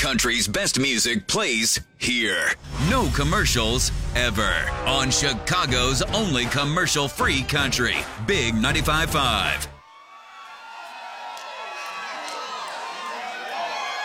country's best music plays here. No commercials ever. On Chicago's only commercial-free country. Big 95.5.